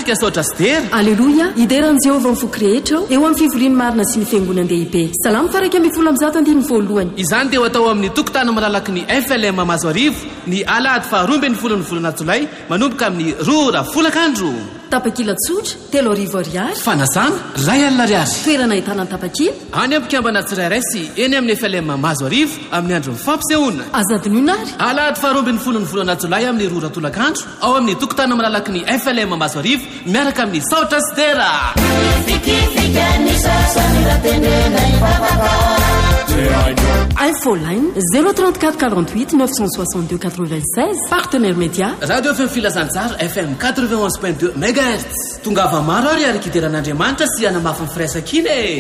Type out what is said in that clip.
tarika saotra sidera. Alleloia, iderany Jehovah mifoky rehetra eo amin'ny fivoriany marina sy ny fiangonandehibe. Salamo faraka ambin'ny folo amby zato andiny voalohany. Izany dia atao amin'ny tokotany malalaky ny FLM Mazoarivo ny alahady faharoa ambin'ny folon'ny volana Jolay manomboka amin'ny 2 folakandro. Tapakila tsotra 3 ariary. Fanasana 2 alina ariary. Toerana ahitana tapakila any ampikambana tsirairay sy eny amin'ny FLM Mazoarivo amin'ny andro fampisehoana. Azadinonary alahady faharoa ambin'ny folon'ny volana Jolay amin'ny 2 tolakandro ao amin'ny tokotany malalaky ny FLM Mazoarivo miaraka amin'ny saotra sidera. Infoline 034 48 962 96. Partenaire média Radio FM Filazantsara FM 91.2 MHz. Tongava maro ary kideran'Andriamanitra sy anamafy ny firaisan-kiny.